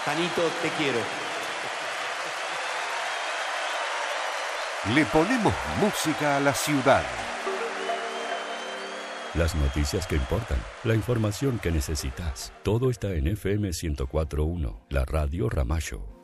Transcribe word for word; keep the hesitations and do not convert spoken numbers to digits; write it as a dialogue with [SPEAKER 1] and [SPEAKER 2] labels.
[SPEAKER 1] Tanito, te quiero.
[SPEAKER 2] Le ponemos música a la ciudad.
[SPEAKER 3] Las noticias que importan, la información que necesitas. Todo está en F M ciento cuatro punto uno, la radio Ramallo.